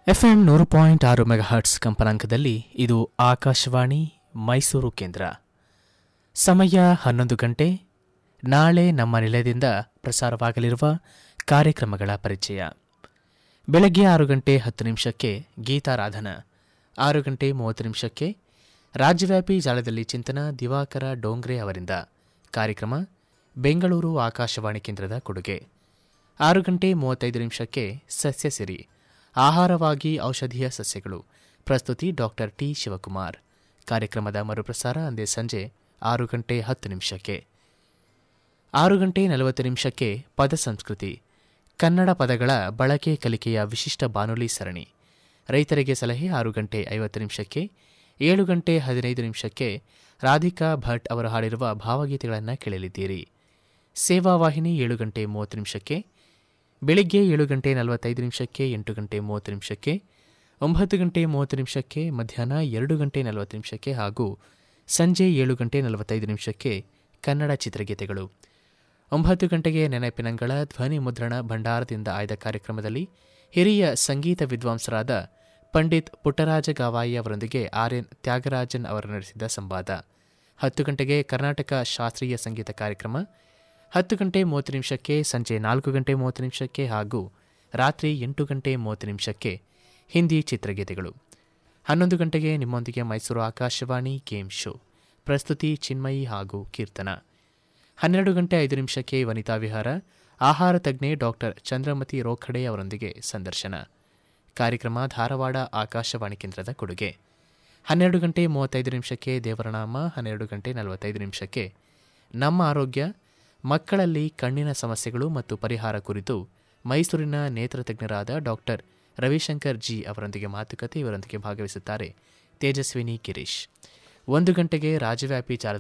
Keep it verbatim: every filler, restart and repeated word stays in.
FM ನೂರು point ಆರು megahertz ಕಂಪನಾಂಕದಲ್ಲಿ ಇದು ಆಕಾಶವಾಣಿ ಮೈಸೂರು ಕೇಂದ್ರ. ಸಮಯ ಹನ್ನೊಂದು ಗಂಟೆ. ನಾಳೆ ನಮ್ಮ ನಿಲಯದಿಂದ ಪ್ರಸಾರವಾಗಲಿರುವ ಕಾರ್ಯಕ್ರಮಗಳ ಪರಿಚಯ. ಬೆಳಗ್ಗೆ ಆರು ಗಂಟೆ ಹತ್ತು ನಿಮಿಷಕ್ಕೆ ಗೀತಾರಾಧನಾ, ಆರು ಗಂಟೆ ಮೂವತ್ತು ನಿಮಿಷಕ್ಕೆ ರಾಜ್ಯವ್ಯಾಪಿ ಜಾಲದಲ್ಲಿ ಚಿಂತನ ದಿವಾಕರ ಡೋಂಗ್ರೆ ಅವರಿಂದ ಕಾರ್ಯಕ್ರಮ ಬೆಂಗಳೂರು ಆಕಾಶವಾಣಿ ಕೇಂದ್ರದ ಕೊಡುಗೆ. ಆರು ಗಂಟೆ ಮೂವತ್ತೈದು ನಿಮಿಷಕ್ಕೆ ಸಸ್ಯ ಸಿರಿ, ಆಹಾರವಾಗಿ ಔಷಧೀಯ ಸಸ್ಯಗಳು, ಪ್ರಸ್ತುತಿ ಡಾಕ್ಟರ್ ಟಿ ಶಿವಕುಮಾರ್. ಕಾರ್ಯಕ್ರಮದ ಮರುಪ್ರಸಾರ ಅಂದೇ ಸಂಜೆ ಆರು ಗಂಟೆ ಹತ್ತು ನಿಮಿಷಕ್ಕೆ. ಆರು ಗಂಟೆ ನಲವತ್ತು ನಿಮಿಷಕ್ಕೆ ಪದ ಸಂಸ್ಕೃತಿ, ಕನ್ನಡ ಪದಗಳ ಬಳಕೆ ಕಲಿಕೆಯ ವಿಶಿಷ್ಟ ಬಾನುಲಿ ಸರಣಿ, ರೈತರಿಗೆ ಸಲಹೆ ಆರು ಗಂಟೆ ಐವತ್ತು ನಿಮಿಷಕ್ಕೆ. ಏಳು ಗಂಟೆ ಹದಿನೈದು ನಿಮಿಷಕ್ಕೆ ರಾಧಿಕಾ ಭಟ್ ಅವರು ಹಾಡಿರುವ ಭಾವಗೀತೆಗಳನ್ನು ಕೇಳಲಿದ್ದೀರಿ. ಸೇವಾ ವಾಹಿನಿ ಏಳು ಗಂಟೆ ಮೂವತ್ತು ನಿಮಿಷಕ್ಕೆ. ಬೆಳಿಗ್ಗೆ ಏಳು ಗಂಟೆ ನಲವತ್ತೈದು ನಿಮಿಷಕ್ಕೆ, ಎಂಟು ಗಂಟೆ ಮೂವತ್ತು ನಿಮಿಷಕ್ಕೆ, ಒಂಬತ್ತು ಗಂಟೆ ಮೂವತ್ತು ನಿಮಿಷಕ್ಕೆ, ಮಧ್ಯಾಹ್ನ ಎರಡು ಗಂಟೆ ನಲವತ್ತು ನಿಮಿಷಕ್ಕೆ ಹಾಗೂ ಸಂಜೆ ಏಳು ಗಂಟೆ ನಲವತ್ತೈದು ನಿಮಿಷಕ್ಕೆ ಕನ್ನಡ ಚಿತ್ರಗೀತೆಗಳು. ಒಂಬತ್ತು ಗಂಟೆಗೆ ನೆನಪಿನಂಗಳ ಧ್ವನಿ ಮುದ್ರಣ ಭಂಡಾರದಿಂದ ಆಯ್ದ ಕಾರ್ಯಕ್ರಮದಲ್ಲಿ ಹಿರಿಯ ಸಂಗೀತ ವಿದ್ವಾಂಸರಾದ ಪಂಡಿತ್ ಪುಟ್ಟರಾಜ ಗವಾಯಿ ಅವರೊಂದಿಗೆ ಆರ್ ಎನ್ ತ್ಯಾಗರಾಜನ್ ಅವರು ನಡೆಸಿದ ಸಂವಾದ. ಹತ್ತು ಗಂಟೆಗೆ ಕರ್ನಾಟಕ ಶಾಸ್ತ್ರೀಯ ಸಂಗೀತ ಕಾರ್ಯಕ್ರಮ. ಹತ್ತು ಗಂಟೆ ಮೂವತ್ತು ನಿಮಿಷಕ್ಕೆ, ಸಂಜೆ ನಾಲ್ಕು ಗಂಟೆ ಮೂವತ್ತು ನಿಮಿಷಕ್ಕೆ ಹಾಗೂ ರಾತ್ರಿ ಎಂಟು ಗಂಟೆ ಮೂವತ್ತು ನಿಮಿಷಕ್ಕೆ ಹಿಂದಿ ಚಿತ್ರಗೀತೆಗಳು. ಹನ್ನೊಂದು ಗಂಟೆಗೆ ನಿಮ್ಮೊಂದಿಗೆ ಮೈಸೂರು ಆಕಾಶವಾಣಿ ಗೇಮ್ ಶೋ, ಪ್ರಸ್ತುತಿ ಚಿನ್ಮಯಿ ಹಾಗೂ ಕೀರ್ತನ. ಹನ್ನೆರಡು ಗಂಟೆ ಐದು ನಿಮಿಷಕ್ಕೆ ವನಿತಾ ವಿಹಾರ, ಆಹಾರ ತಜ್ಞೆ ಡಾಕ್ಟರ್ ಚಂದ್ರಮತಿ ರೋಖಡೆ ಅವರೊಂದಿಗೆ ಸಂದರ್ಶನ. ಕಾರ್ಯಕ್ರಮ ಧಾರವಾಡ ಆಕಾಶವಾಣಿ ಕೇಂದ್ರದ ಕೊಡುಗೆ. ಹನ್ನೆರಡು ಗಂಟೆ ಮೂವತ್ತೈದು ನಿಮಿಷಕ್ಕೆ ದೇವರನಾಮ. ಹನ್ನೆರಡು ಗಂಟೆ ನಲವತ್ತೈದು ನಿಮಿಷಕ್ಕೆ ನಮ್ಮ ಆರೋಗ್ಯ, ಮಕ್ಕಳಲ್ಲಿ ಕಣ್ಣಿನ ಸಮಸ್ಯೆಗಳು ಮತ್ತು ಪರಿಹಾರ ಕುರಿತು ಮೈಸೂರಿನ ನೇತ್ರ ತಜ್ಞರಾದ ಡಾಕ್ಟರ್ ರವಿಶಂಕರ್ ಜಿ ಅವರೊಂದಿಗೆ ಮಾತುಕತೆ. ಇವರೊಂದಿಗೆ ಭಾಗವಹಿಸುತ್ತಾರೆ ತೇಜಸ್ವಿನಿ ಗಿರೀಶ್. ಒಂದು ಗಂಟೆಗೆ ರಾಜ್ಯವ್ಯಾಪಿ ಜಾಲ